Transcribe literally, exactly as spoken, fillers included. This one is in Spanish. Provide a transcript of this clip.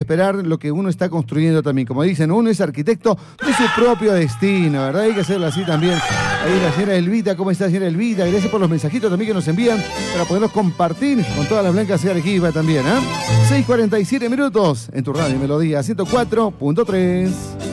esperar lo que uno está construyendo también. Como dicen, uno es arquitecto de su propio destino, ¿verdad? Hay que hacerlo así también. Ahí la señora Elvita, ¿cómo está, señora Elvita? Gracias por los mensajitos también que nos envían para poderlos compartir con todas las blancas de Arequipa también, ¿eh? seis cuarenta y siete minutos en tu radio Melodía ciento cuatro punto tres.